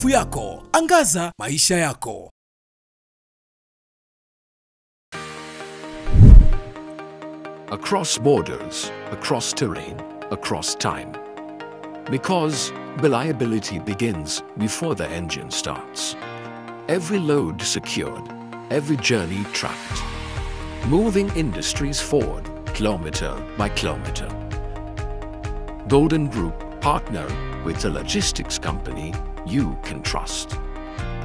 yako, angaza maisha yako. Across borders, across terrain, across time. Because reliability begins before the engine starts. Every load secured, every journey tracked. Moving industries forward, kilometer by kilometer. Golden Group, partner with a logistics company you can trust.